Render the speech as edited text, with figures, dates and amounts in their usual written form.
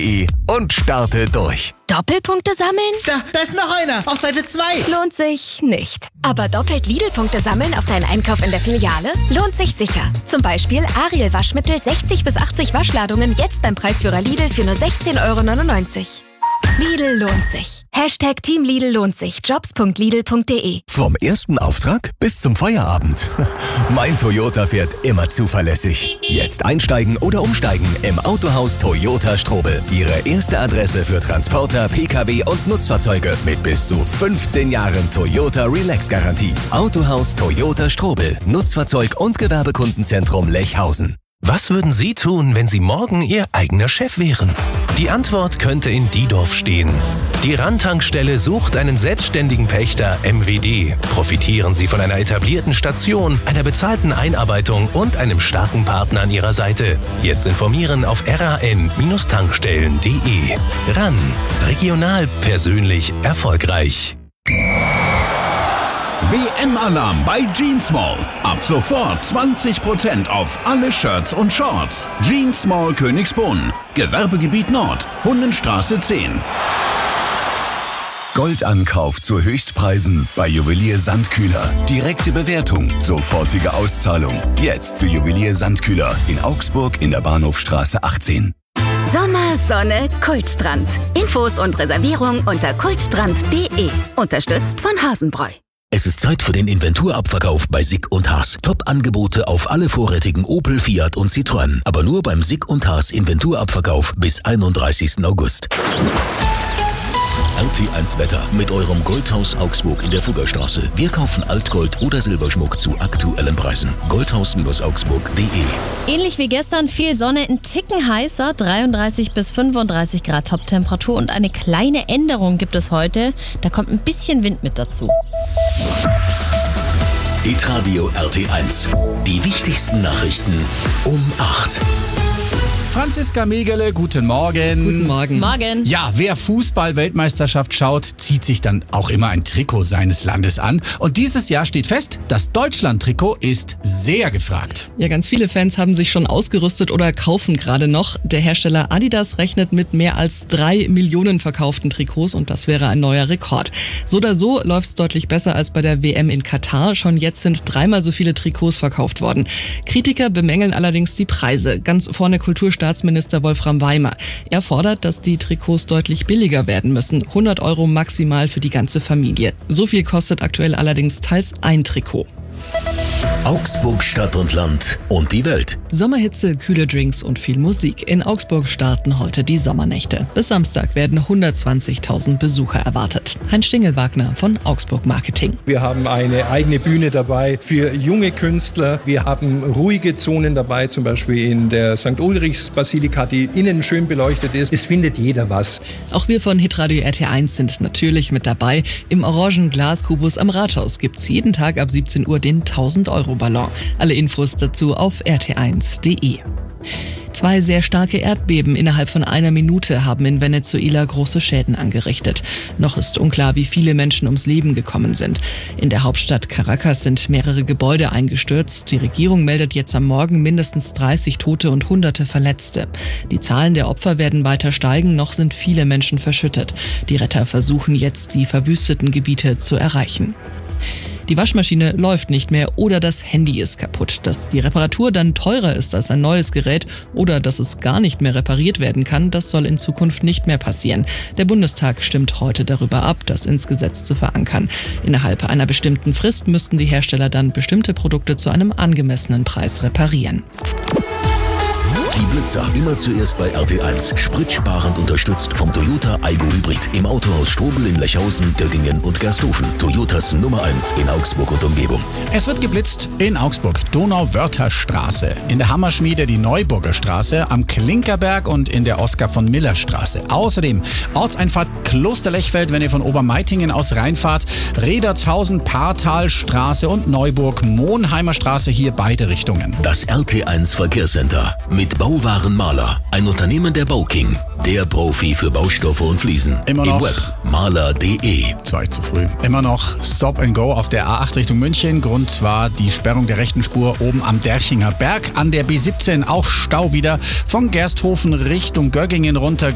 und starte durch. Doppelpunkte sammeln? Da ist noch einer, auf Seite 2. Lohnt sich nicht. Aber doppelt Lidl-Punkte sammeln auf deinen Einkauf in der Filiale? Lohnt sich sicher. Zum Beispiel Ariel Waschmittel 60 bis 80 Waschladungen jetzt beim Preisführer Lidl für nur 16,99 €. Lidl lohnt sich. Hashtag Team Lidl lohnt sich. Jobs.lidl.de. Vom ersten Auftrag bis zum Feierabend. Mein Toyota fährt immer zuverlässig. Jetzt einsteigen oder umsteigen im Autohaus Toyota Strobel. Ihre erste Adresse für Transporter, Pkw und Nutzfahrzeuge mit bis zu 15 Jahren Toyota Relax-Garantie. Autohaus Toyota Strobel. Nutzfahrzeug- und Gewerbekundenzentrum Lechhausen. Was würden Sie tun, wenn Sie morgen Ihr eigener Chef wären? Die Antwort könnte in Diedorf stehen. Die Randtankstelle sucht einen selbstständigen Pächter MWD. Profitieren Sie von einer etablierten Station, einer bezahlten Einarbeitung und einem starken Partner an Ihrer Seite. Jetzt informieren auf ran-tankstellen.de. RAN. Regional, persönlich, erfolgreich. WM-Alarm bei Jeans Mall. Ab sofort 20% auf alle Shirts und Shorts. Jeans Mall Königsbrunn. Gewerbegebiet Nord. Hunnenstraße 10. Goldankauf zu Höchstpreisen bei Juwelier Sandkühler. Direkte Bewertung, sofortige Auszahlung. Jetzt zu Juwelier Sandkühler in Augsburg in der Bahnhofstraße 18. Sommer, Sonne, Kultstrand. Infos und Reservierung unter kultstrand.de. Unterstützt von Hasenbräu. Es ist Zeit für den Inventurabverkauf bei Sick & Haas. Top-Angebote auf alle vorrätigen Opel, Fiat und Citroën. Aber nur beim Sick & Haas Inventurabverkauf bis 31. August. RT1 Wetter mit eurem Goldhaus Augsburg in der Fuggerstraße. Wir kaufen Altgold oder Silberschmuck zu aktuellen Preisen. Goldhaus-augsburg.de. Ähnlich wie gestern, viel Sonne, ein Ticken heißer, 33 bis 35 Grad Top-Temperatur und eine kleine Änderung gibt es heute. Da kommt ein bisschen Wind mit dazu. Hitradio RT1. Die wichtigsten Nachrichten um 8. Franziska Megele, guten Morgen. Guten Morgen. Morgen. Ja, wer Fußball-Weltmeisterschaft schaut, zieht sich dann auch immer ein Trikot seines Landes an. Und dieses Jahr steht fest, das Deutschland-Trikot ist sehr gefragt. Ja, ganz viele Fans haben sich schon ausgerüstet oder kaufen gerade noch. Der Hersteller Adidas rechnet mit mehr als 3 Millionen verkauften Trikots und das wäre ein neuer Rekord. So oder so läuft es deutlich besser als bei der WM in Katar. Schon jetzt sind 3-mal so viele Trikots verkauft worden. Kritiker bemängeln allerdings die Preise. Ganz vorne Kulturstaatsminister Wolfram Weimer. Er fordert, dass die Trikots deutlich billiger werden müssen. 100 € maximal für die ganze Familie. So viel kostet aktuell allerdings teils ein Trikot. Augsburg, Stadt und Land und die Welt. Sommerhitze, kühle Drinks und viel Musik. In Augsburg starten heute die Sommernächte. Bis Samstag werden 120.000 Besucher erwartet. Heinz Stingelwagner von Augsburg Marketing. Wir haben eine eigene Bühne dabei für junge Künstler. Wir haben ruhige Zonen dabei, zum Beispiel in der St. Ulrichs Basilika, die innen schön beleuchtet ist. Es findet jeder was. Auch wir von Hitradio RT1 sind natürlich mit dabei. Im orangen Glaskubus am Rathaus gibt's jeden Tag ab 17 Uhr den 1000-Euro-Ballon. Alle Infos dazu auf rt1.de. 2 sehr starke Erdbeben innerhalb von einer Minute haben in Venezuela große Schäden angerichtet. Noch ist unklar, wie viele Menschen ums Leben gekommen sind. In der Hauptstadt Caracas sind mehrere Gebäude eingestürzt. Die Regierung meldet jetzt am Morgen mindestens 30 Tote und Hunderte Verletzte. Die Zahlen der Opfer werden weiter steigen, noch sind viele Menschen verschüttet. Die Retter versuchen jetzt, die verwüsteten Gebiete zu erreichen. Die Waschmaschine läuft nicht mehr oder das Handy ist kaputt. Dass die Reparatur dann teurer ist als ein neues Gerät oder dass es gar nicht mehr repariert werden kann, das soll in Zukunft nicht mehr passieren. Der Bundestag stimmt heute darüber ab, das ins Gesetz zu verankern. Innerhalb einer bestimmten Frist müssten die Hersteller dann bestimmte Produkte zu einem angemessenen Preis reparieren. Die Blitzer immer zuerst bei RT1. Spritsparend unterstützt vom Toyota Aygo Hybrid. Im Autohaus Strobel in Lechhausen, Göggingen und Gersthofen. Toyotas Nummer 1 in Augsburg und Umgebung. Es wird geblitzt in Augsburg, Donauwörtherstraße, in der Hammerschmiede die Neuburger Straße, am Klinkerberg und in der Oskar von Miller Straße. Außerdem Ortseinfahrt Klosterlechfeld, wenn ihr von Obermeitingen aus reinfahrt, Redertshausen, Paartalstraße und Neuburg, Monheimer Straße, hier beide Richtungen. Das RT1 Verkehrscenter mit Bauwarenmaler, ein Unternehmen der Bauking, der Profi für Baustoffe und Fliesen. Immer noch im Web maler.de. Das war zu früh. Immer noch Stop and Go auf der A8 Richtung München. Grund war die Sperrung der rechten Spur oben am Derchinger Berg. An der B17 auch Stau wieder von Gersthofen Richtung Göggingen runter.